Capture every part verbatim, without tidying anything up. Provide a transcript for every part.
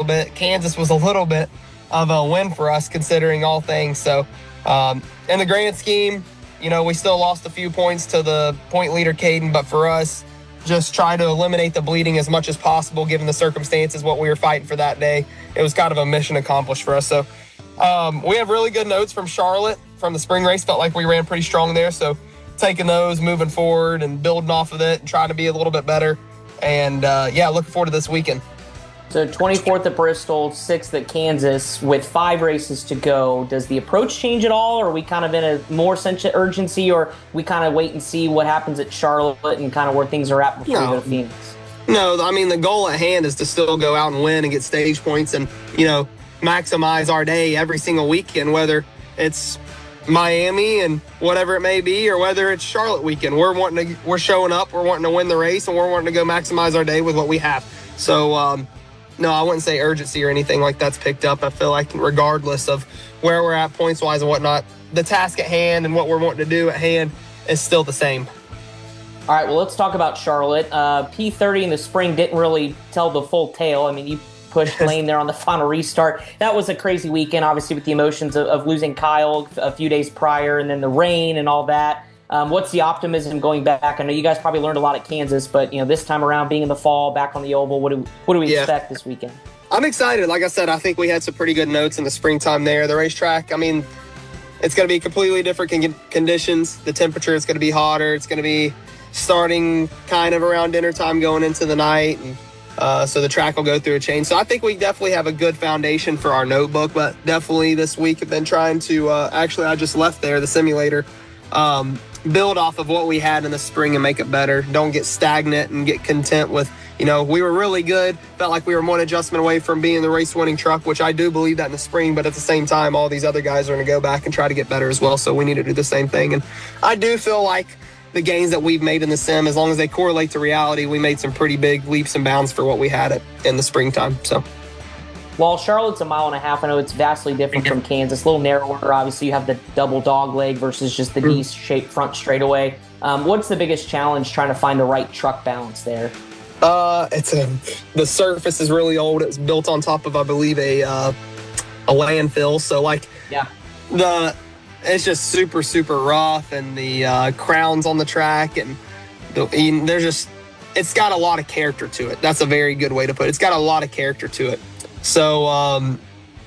bit. Kansas was a little bit of a win for us considering all things. So um, in the grand scheme, you know, we still lost a few points to the point leader, Caden, but for us, just try to eliminate the bleeding as much as possible given the circumstances, what we were fighting for that day. It was kind of a mission accomplished for us. So um, we have really good notes from Charlotte from the spring race. Felt like we ran pretty strong there. So taking those, moving forward and building off of it and trying to be a little bit better. And, uh, yeah, looking forward to this weekend. So twenty-fourth at Bristol, sixth at Kansas, with five races to go. Does the approach change at all, or are we kind of in a more sense of urgency, or we kind of wait and see what happens at Charlotte and kind of where things are at before no. we go to Phoenix? No, I mean, the goal at hand is to still go out and win and get stage points and, you know, maximize our day every single weekend, whether it's Miami and whatever it may be, or whether it's Charlotte weekend. We're wanting to, we're showing up, we're wanting to win the race, and we're wanting to go maximize our day with what we have. So, um, no, I wouldn't say urgency or anything like that's picked up. I feel like regardless of where we're at points-wise and whatnot, the task at hand and what we're wanting to do at hand is still the same. All right, well, let's talk about Charlotte. Uh, P thirty in the spring didn't really tell the full tale. I mean, you pushed Lane there on the final restart. That was a crazy weekend, obviously, with the emotions of, of losing Kyle a few days prior and then the rain and all that. Um, what's the optimism going back? I know you guys probably learned a lot at Kansas, but you know this time around, being in the fall, back on the oval, what do what do we yeah. expect this weekend? I'm excited. Like I said, I think we had some pretty good notes in the springtime there. The racetrack, I mean, it's going to be completely different con- conditions. The temperature is going to be hotter. It's going to be starting kind of around dinner time going into the night, and uh, so the track will go through a change. So I think we definitely have a good foundation for our notebook, but definitely this week have been trying to uh, actually I just left there, the simulator. Um, build off of what we had in the spring and make it better. Don't get stagnant and get content with, you know, we were really good. Felt like we were one adjustment away from being the race-winning truck, which I do believe that in the spring, but at the same time, all these other guys are going to go back and try to get better as well, so we need to do the same thing. And I do feel like the gains that we've made in the sim, as long as they correlate to reality, we made some pretty big leaps and bounds for what we had it in the springtime, so... While Charlotte's a mile and a half, I know it's vastly different from Kansas. A little narrower, obviously. You have the double dog leg versus just the mm. D-shaped front straightaway. Um, what's the biggest challenge trying to find the right truck balance there? Uh, it's a the surface is really old. It's built on top of, I believe, a uh, a landfill. So like, yeah, the it's just super super rough, and the uh, crowns on the track, and the, and there's just it's got a lot of character to it. That's a very good way to put it. It's got a lot of character to it. So um,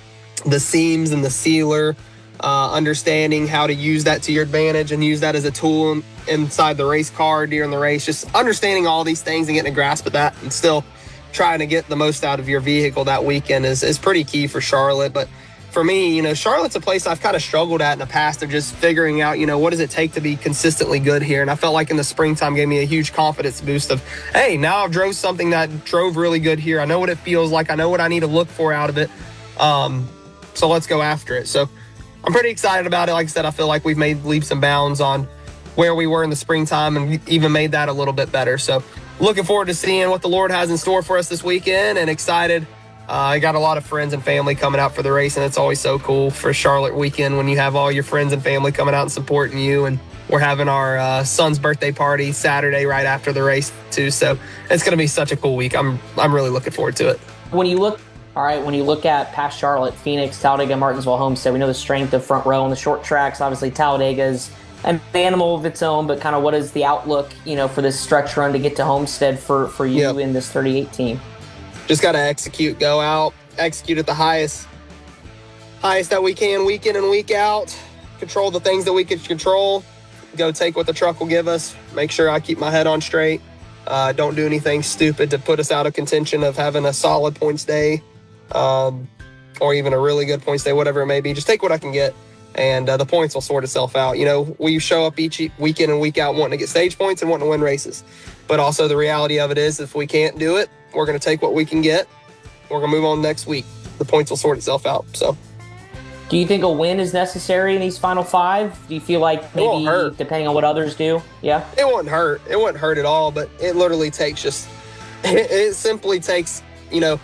the seams and the sealer, uh, understanding how to use that to your advantage and use that as a tool inside the race car during the race, just understanding all these things and getting a grasp of that and still trying to get the most out of your vehicle that weekend is, is pretty key for Charlotte. But for me, you know, Charlotte's a place I've kind of struggled at in the past of just figuring out, you know, what does it take to be consistently good here? And I felt like in the springtime gave me a huge confidence boost of, hey, now I've drove something that drove really good here. I know what it feels like. I know what I need to look for out of it. Um, so let's go after it. So I'm pretty excited about it. Like I said, I feel like we've made leaps and bounds on where we were in the springtime and even made that a little bit better. So looking forward to seeing what the Lord has in store for us this weekend, and excited. Uh, I got a lot of friends and family coming out for the race, and it's always so cool for Charlotte weekend when you have all your friends and family coming out and supporting you. And we're having our uh, son's birthday party Saturday right after the race too. So it's going to be such a cool week. I'm I'm really looking forward to it. When you look, all right, when you look at past Charlotte, Phoenix, Talladega, Martinsville, Homestead, we know the strength of front row on the short tracks. Obviously, Talladega is an animal of its own, but kind of what is the outlook, you know, for this stretch run to get to Homestead for, for you yep. in this thirty-eight team? Just got to execute, go out, execute at the highest, highest that we can week in and week out, control the things that we can control, go take what the truck will give us, make sure I keep my head on straight, uh, don't do anything stupid to put us out of contention of having a solid points day, um, or even a really good points day, whatever it may be. Just take what I can get, and uh, the points will sort itself out. You know, we show up each week in and week out wanting to get stage points and wanting to win races. But also the reality of it is if we can't do it, we're going to take what we can get. We're going to move on next week. The points will sort itself out. So, do you think a win is necessary in these final five? Do you feel like maybe depending on what others do? Yeah. It won't hurt. It won't hurt at all, but it literally takes just, it, it simply takes, you know,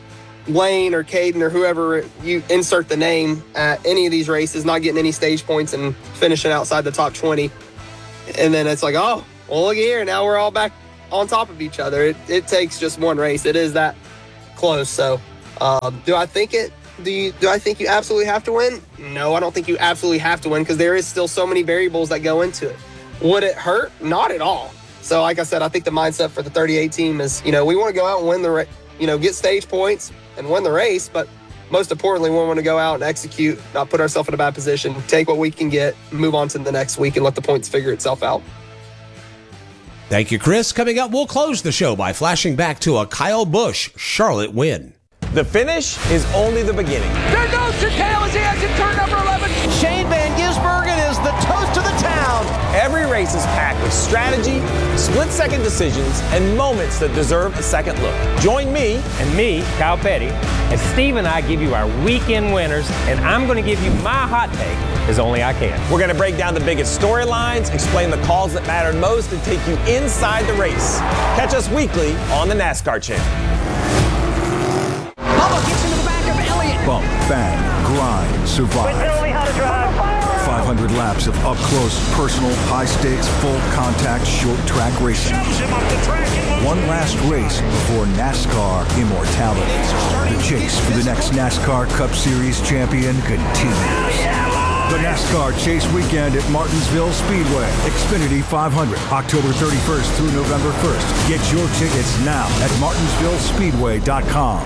Lane or Caden or whoever you insert the name at any of these races, not getting any stage points and finishing outside the top twenty. And then it's like, oh, well, look here. Now we're all back on top of each other. It, it takes just one race. It is that close. So Um, do I think it? Do you? Do I think you absolutely have to win? No, I don't think you absolutely have to win because there is still so many variables that go into it. Would it hurt? Not at all. So, like I said, I think the mindset for the thirty-eight team is, you know, we want to go out and win the, you know, get stage points and win the race, but most importantly, we want to go out and execute, not put ourselves in a bad position, take what we can get, move on to the next week, and let the points figure itself out. Thank you, Chris. Coming up, we'll close the show by flashing back to a Kyle Busch Charlotte win. The finish is only the beginning. There goes Chicale as he exits turn number eleven. Shane Van Gisbergen is the toast of the town. Every race is packed with strategy, split-second decisions, and moments that deserve a second look. Join me and me, Kyle Petty, as Steve and I give you our weekend winners, and I'm going to give you my hot take as only I can. We're going to break down the biggest storylines, explain the calls that mattered most, and take you inside the race. Catch us weekly on the NASCAR Channel. Bubba gets into the back of Elliott. Bump, bang, grind, survive. five hundred laps of up-close, personal, high-stakes, full-contact, short-track racing. One last race before NASCAR immortality. The chase for the next NASCAR Cup Series champion continues. The NASCAR Chase Weekend at Martinsville Speedway. Xfinity five hundred, October thirty-first through November first. Get your tickets now at martinsville speedway dot com.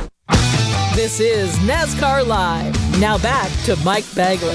This is NASCAR Live. Now back to Mike Bagley.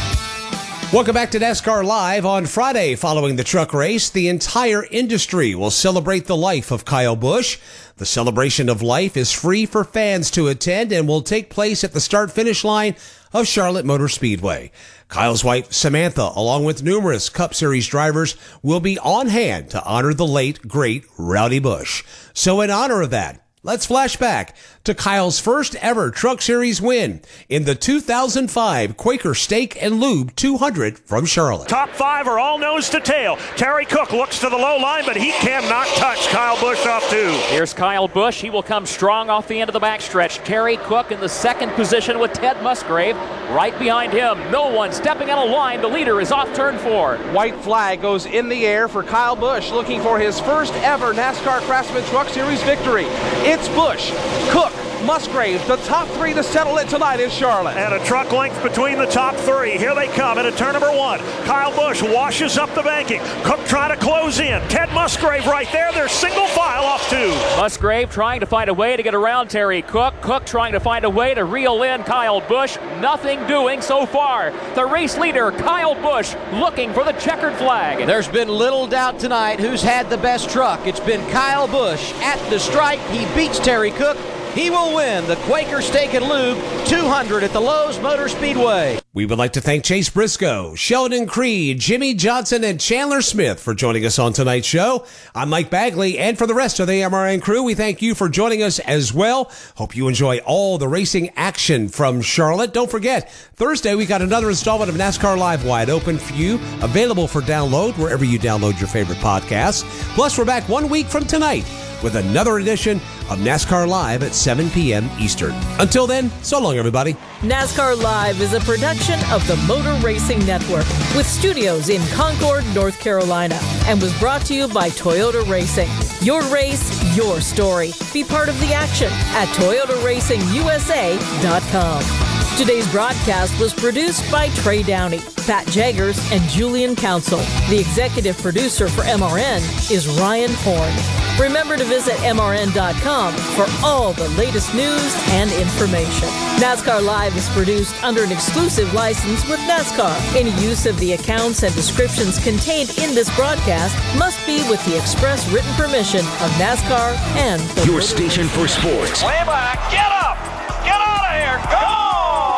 Welcome back to NASCAR Live. On Friday, following the truck race, the entire industry will celebrate the life of Kyle Busch. The celebration of life is free for fans to attend and will take place at the start-finish line of Charlotte Motor Speedway. Kyle's wife, Samantha, along with numerous Cup Series drivers, will be on hand to honor the late, great Rowdy Busch. So in honor of that, let's flash back to Kyle's first ever Truck Series win in the two thousand five Quaker Steak and Lube two hundred from Charlotte. Top five are all nose to tail. Terry Cook looks to the low line, but he cannot touch Kyle Busch off two. Here's Kyle Busch. He will come strong off the end of the backstretch. Terry Cook in the second position with Ted Musgrave right behind him. No one stepping out of line. The leader is off turn four. White flag goes in the air for Kyle Busch, looking for his first ever NASCAR Craftsman Truck Series victory. It's Busch, Cook, Musgrave, the top three to settle it tonight in Charlotte. And a truck length between the top three. Here they come into turn number one. Kyle Busch washes up the banking. Cook trying to close in. Ted Musgrave right there. They're single file off two. Musgrave trying to find a way to get around Terry Cook. Cook trying to find a way to reel in Kyle Busch. Nothing doing so far. The race leader, Kyle Busch, looking for the checkered flag. There's been little doubt tonight who's had the best truck. It's been Kyle Busch. At the stripe, he beats Terry Cook. He will win the Quaker Steak and Lube two hundred at the Lowe's Motor Speedway. We would like to thank Chase Briscoe, Sheldon Creed, Jimmy Johnson, and Chandler Smith for joining us on tonight's show. I'm Mike Bagley, and for the rest of the M R N crew, we thank you for joining us as well. Hope you enjoy all the racing action from Charlotte. Don't forget, Thursday we got another installment of NASCAR Live wide open for you, available for download wherever you download your favorite podcasts. Plus, we're back one week from tonight with another edition of NASCAR Live at seven p.m. Eastern. Until then, so long, everybody. NASCAR Live is a production of the Motor Racing Network with studios in Concord, North Carolina, and was brought to you by Toyota Racing. Your race, your story. Be part of the action at toyota racing u s a dot com. Today's broadcast was produced by Trey Downey, Pat Jaggers, and Julian Council. The executive producer for M R N is Ryan Horn. Remember to visit M R N dot com for all the latest news and information. NASCAR Live is produced under an exclusive license with NASCAR. Any use of the accounts and descriptions contained in this broadcast must be with the express written permission of NASCAR and the Your station for sports. Way back, get up! Get out of here! Go!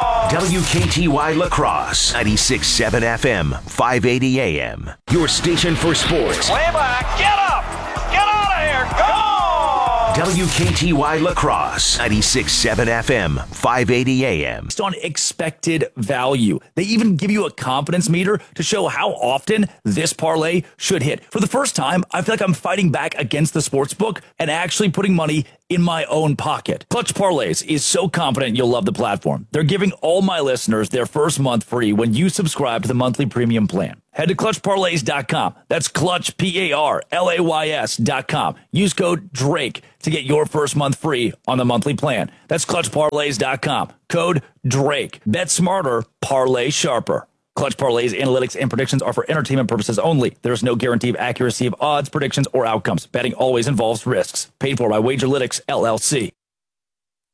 W K T Y La Crosse, ninety-six point seven F M, five eighty A M. Your station for sports. Way back, get up! Get out of here! Go! W K T Y La Crosse, ninety-six point seven F M, five eighty A M. Based on expected value. They even give you a confidence meter to show how often this parlay should hit. For the first time, I feel like I'm fighting back against the sports book and actually putting money in my own pocket. Clutch Parlays is so confident you'll love the platform. They're giving all my listeners their first month free when you subscribe to the monthly premium plan. Head to clutch parlays dot com. That's clutch, P A R L A Y S dot com. Use code DRAKE to get your first month free on the monthly plan. That's clutch parlays dot com. Code DRAKE. Bet smarter, parlay sharper. Clutch Parlays analytics and predictions are for entertainment purposes only. There is no guarantee of accuracy of odds, predictions, or outcomes. Betting always involves risks. Paid for by Wagerlytics, L L C.